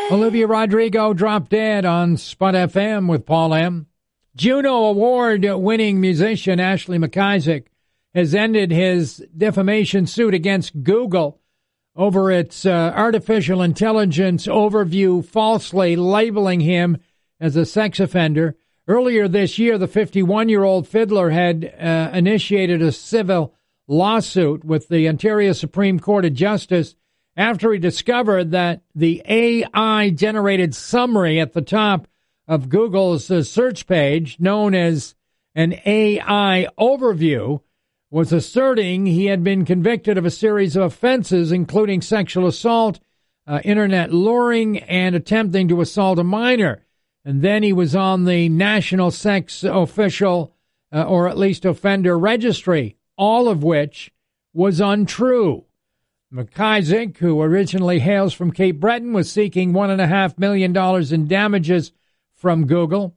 Olivia Rodrigo dropped dead on Spud FM with Paul M. Juno Award-winning musician Ashley McIsaac has ended his defamation suit against Google over its artificial intelligence overview, falsely labeling him as a sex offender. Earlier this year, the 51-year-old fiddler had initiated a civil lawsuit with the Ontario Supreme Court of Justice after he discovered that the AI-generated summary at the top of Google's search page, known as an AI overview, was asserting he had been convicted of a series of offenses, including sexual assault, internet luring, and attempting to assault a minor. And then he was on the National Sex Official, or at least Offender Registry, all of which was untrue. McIsaac, who originally hails from Cape Breton, was seeking $1.5 million in damages from Google.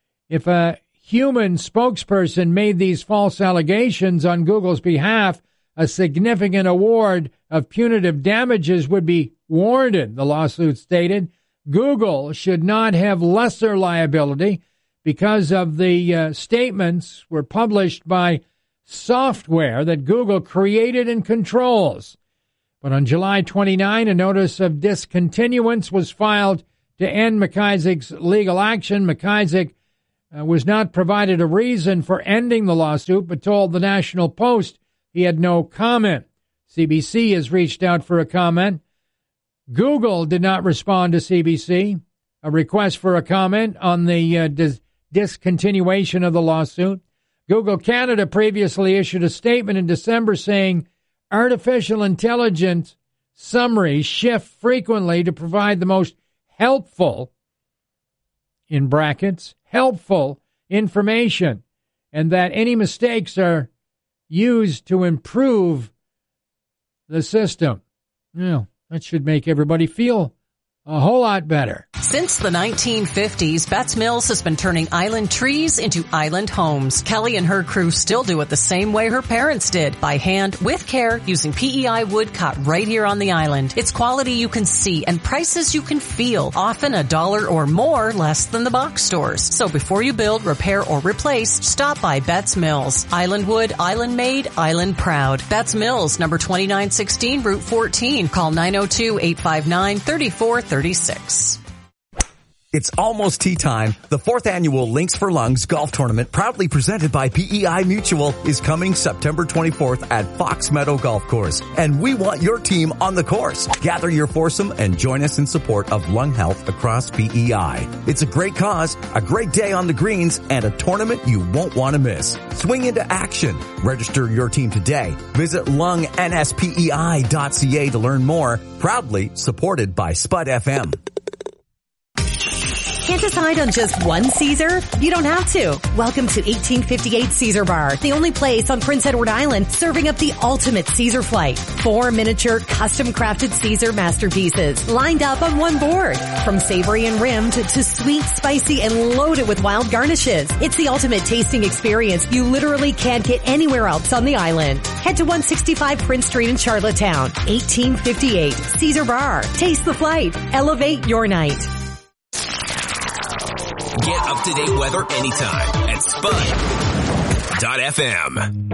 If a human spokesperson made these false allegations on Google's behalf, a significant award of punitive damages would be warranted, the lawsuit stated. Google should not have lesser liability because of the statements were published by software that Google created and controls. But on July 29, a notice of discontinuance was filed to end McIsaac's legal action. McIsaac was not provided a reason for ending the lawsuit, but told the National Post he had no comment. CBC has reached out for a comment. Google did not respond to CBC, a request for a comment on the discontinuation of the lawsuit. Google Canada previously issued a statement in December saying artificial intelligence summaries shift frequently to provide the most helpful, in brackets, helpful information, and that any mistakes are used to improve the system. Well, that should make everybody feel a whole lot better. Since the 1950s, Betts Mills has been turning island trees into island homes. Kelly and her crew still do it the same way her parents did, by hand, with care, using PEI wood cut right here on the island. It's quality you can see and prices you can feel, often $1 or more less than the box stores. So before you build, repair, or replace, stop by Betts Mills. Island wood, island made, island proud. Betts Mills, number 2916, Route 14. Call 902-859-3436. It's almost tea time. The 4th annual Links for Lungs golf tournament, proudly presented by PEI Mutual, is coming September 24th at Fox Meadow Golf Course. And we want your team on the course. Gather your foursome and join us in support of lung health across PEI. It's a great cause, a great day on the greens, and a tournament you won't want to miss. Swing into action. Register your team today. Visit lungnspei.ca to learn more. Proudly supported by Spud FM. Can't decide on just one Caesar? You don't have to. Welcome to 1858 Caesar Bar, the only place on Prince Edward Island serving up the ultimate Caesar flight. 4 miniature, custom-crafted Caesar masterpieces lined up on one board. From savory and rimmed to sweet, spicy, and loaded with wild garnishes. It's the ultimate tasting experience you literally can't get anywhere else on the island. Head to 165 Prince Street in Charlottetown. 1858 Caesar Bar. Taste the flight. Elevate your night. Get up-to-date weather anytime at Spud.fm.